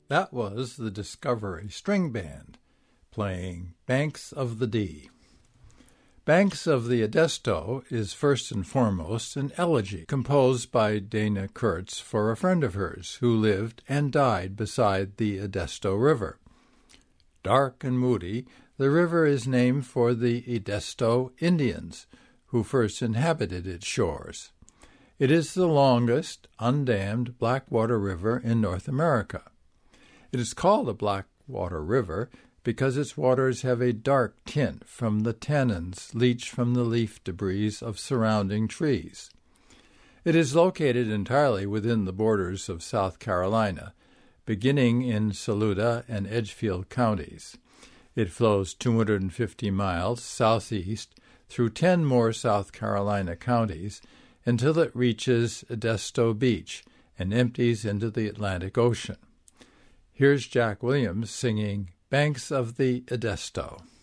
That was the Discovery String Band playing Banks of the Dee. Banks of the Adesto is first and foremost an elegy composed by Dana Kurtz for a friend of hers who lived and died beside the Adesto River. Dark and moody, the river is named for the Adesto Indians, who first inhabited its shores. It is the longest undammed Blackwater River in North America. It is called a Blackwater River because its waters have a dark tint from the tannins leached from the leaf debris of surrounding trees. It is located entirely within the borders of South Carolina, beginning in Saluda and Edgefield counties. It flows 250 miles southeast through 10 more South Carolina counties until it reaches Adesto Beach and empties into the Atlantic Ocean. Here's Jack Williams singing Banks of the Adesto.